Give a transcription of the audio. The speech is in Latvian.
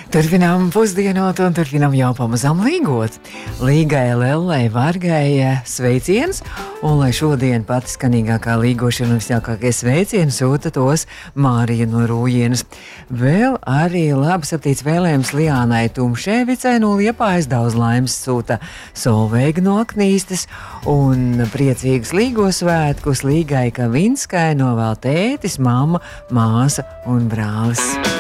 Turpinām pusdienot un turpinām jau pamazām līgot. Līgai, Lellei, Vargai sveiciens, un lai šodien pati skanīgākā līgošana un visjākākie sveicieni sūta tos Mārija no Rūjienas. Vēl arī labs aptīts vēlējums Liānai Tumšēvicai no Liepājas, daudz laimes sūta Solveiga no Aknīstes, un priecīgus līgo svētkus Līgai Kavinskai novēl tētis, mamma, māsa un brālis.